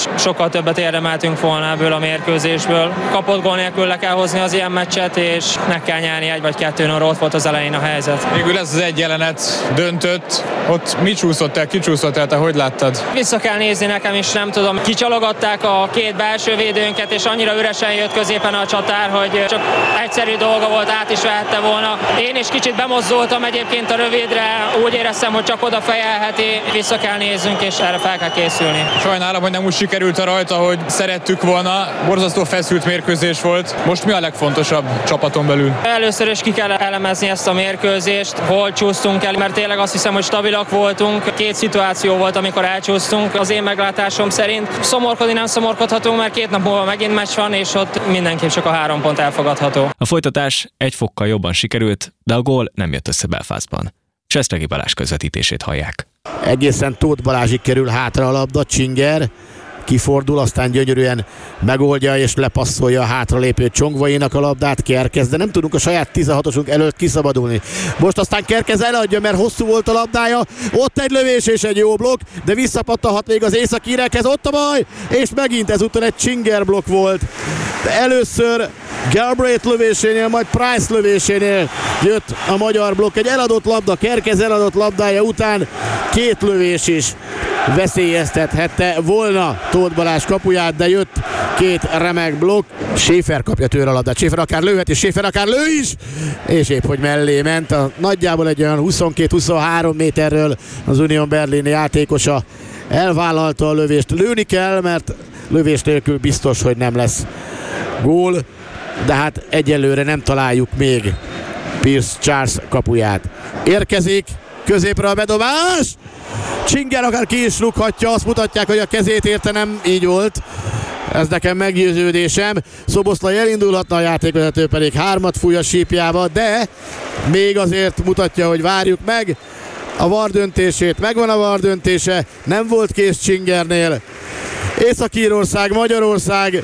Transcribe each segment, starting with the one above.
sokkal többet érdemeltünk volna ebből a mérkőzésből. Kapott gól nélkül le kell hozni az ilyen meccset, és meg kell nyerni 1 vagy 2-0, ott volt az elején a helyzet. Végül ez az egy jelenet döntött, ott mi csúszott el, ki csúszott el, te hogy láttad? Vissza kell nézni nekem is, nem tudom. Kicsalogatták a két belső védőnket, és annyira üresen jött középen a csatár, hogy csak egyszerű dolga volt, át is vehette volna. Én is kicsit bemozdultam egyébként a rövidre, úgy éreztem, hogy csak oda fejelheti. Vissza kell néznünk, és erre fel kell készülni. Sajnálom, hogy nem úgy sikerült a rajta, hogy szerettük volna. Borzasztó feszült mérkőzés volt. Most mi a legfontosabb csapaton belül? Először is ki kell elemezni ezt a mérkőzést, hol csúsztunk el, mert tényleg azt hiszem, hogy stabilak voltunk. Két szituáció volt, amikor elcsúsztunk az én meglátásom szerint. Szomorkodni nem szomorkodhatunk, mert 2 nap múlva megint meccs van, és ott mindenképp csak a 3 pont elfogadható. A folytatás 1 fokkal jobban sikerült, de a gól nem jött össze Belfastban. Sestregi Balázs közvetítését hallják. Egészen Tóth Balázsig kerül hátra a labda, Csinger kifordul, aztán gyönyörűen megoldja és lepasszolja a hátralépő Csongvainak a labdát. Kerkez, de nem tudunk a saját 16-osunk előtt kiszabadulni. Most aztán Kerkez eladja, mert hosszú volt a labdája, ott egy lövés és egy jó blokk, de visszapattanhat még az északi Irekhez, ott a baj, és megint ezúttal egy Csinger blokk volt. De először Galbraith lövésénél, majd Price lövésénél jött a magyar blokk. Egy eladott labda, Kerkez eladott labdája után 2 lövés is veszélyeztethette volna Tóth Balázs kapuját, de jött 2 remek blokk. Schäfer kapja tőle a labdát, Schäfer akár lőhet, és Schäfer akár lő is, és épp hogy mellé ment. Nagyjából egy olyan 22-23 méterről az Union Berlin játékosa elvállalta a lövést. Lőni kell, mert lövés nélkül biztos, hogy nem lesz gól, de hát egyelőre nem találjuk még Pierce Charles kapuját. Érkezik középre a bedobás, Csinger akár ki is rúghatja, azt mutatják, hogy a kezét érte, nem így volt. Ez nekem meggyőződésem. Szoboszlai elindulhatna, a játékvezető pedig 3-at fúj a sípjába, de még azért mutatja, hogy várjuk meg a VAR döntését. Megvan a VAR döntése, nem volt kész Csingernél. Észak-Írország, Magyarország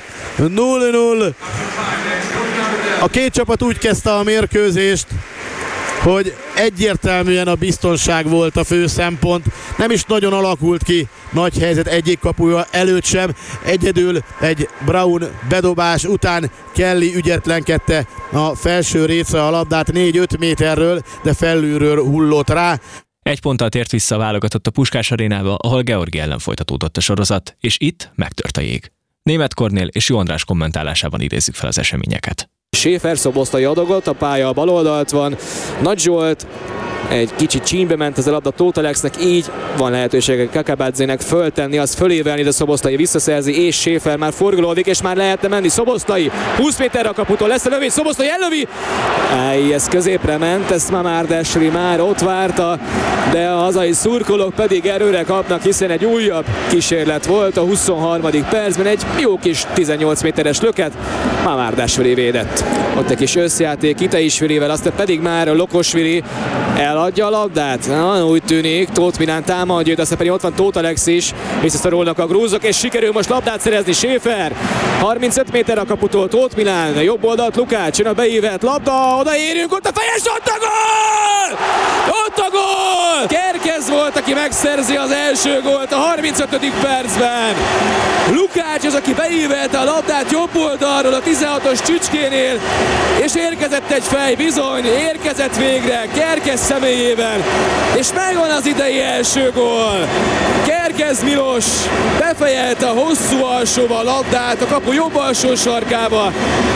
0-0. A két csapat úgy kezdte a mérkőzést, hogy egyértelműen a biztonság volt a fő szempont. Nem is nagyon alakult ki nagy helyzet egyik kapuja előtt sem. Egyedül egy Brown bedobás után Kelly ügyetlenkedte a felső része a labdát 4-5 méterről, de felülről hullott rá. 1 ponttal tért vissza a válogatott a Puskás arénába, ahol Georgia ellen folytatódott a sorozat, és itt megtört a jég. Németh Kornél és Jó András kommentálásában idézzük fel az eseményeket. Schäfer Szoboszlai adagott, a pálya a bal oldalt van, Nagy Zsolt egy kicsit csínybe ment ez a labda Tóth Alexnek, így van lehetősége Kakabadzének föltenni, az fölévelni, de Szoboszlai visszaszerzi, és Schäfer már forgolódik, és már lehetne menni. Szoboszlai 20 méterre a kaputól, lesz a lövés, Szoboszlai ellövi! Ez középre ment, ezt Mamárdashvili már ott várta, de a hazai szurkolók pedig erőre kapnak, hiszen egy újabb kísérlet volt a 23. percben, egy jó kis 18 méteres löket, Mamárdashvili védett. Ott egy kis összjáték Itaishvilivel, aztán pedig már Lokosvili eladja a labdát. Úgy tűnik, Tóth Milán támadja, aztán pedig ott van Tóth Alex is, visszaszorulnak a grúzok, és sikerül most labdát szerezni Schäfer. 35 méter a kaputól Tóth Milán, jobb oldalt Lukács, jön a beívett labda, odaérünk, ott a fejes, ott a gól! Ott a gól! Kerkez volt, aki megszerzi az első gólt a 35. percben. Lukács az, aki beívelte a labdát jobb oldalról a 16-os csücskénél, és érkezett egy fej, bizony, érkezett végre Kerkez személyében, és megvan az idei első gól. Kerkez Milos befejelte a hosszú alsóba a labdát a kapu jobb alsó sarkába,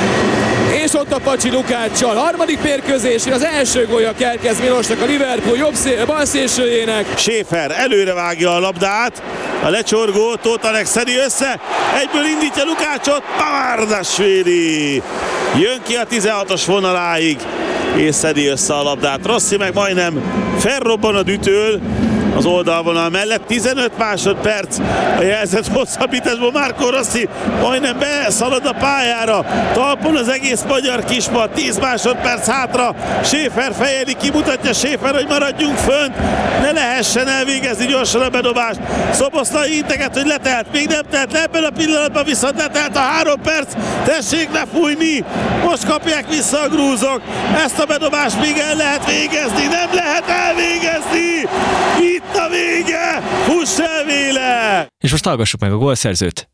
és ott a Pacsi Lukáccsal. Harmadik mérkőzésén az első gólja Kerkez Milosnak, a Liverpool bal szélsőjének. Schäfer előre vágja a labdát, a lecsorgó Tóth Alex szedi össze, egyből indítja Lukácsot, Mamárdashvili jön ki a 16-os vonaláig, és szedi össze a labdát. Rossi meg majdnem felrobban a ütől az oldalvonal mellett. 15 másodperc a jelzett hosszabbításból. Marco Rossi majdnem beszalad a pályára. Talpon az egész magyar kispad. 10 másodperc hátra. Schäfer fejeli, kimutatja Schäfer, hogy maradjunk fönt. Ne lehessen elvégezni gyorsan a bedobást. Szoboszlai integet, hogy letelt. Még nem telt le, ebben a pillanatban viszont letelt a 3 perc. Tessék lefújni. Most kapják vissza a grúzok. Ezt a bedobást még el lehet végezni. Nem lehet elvégezni. Itt a vége! Fuss el véle! És most hallgassuk meg a gólszerzőt,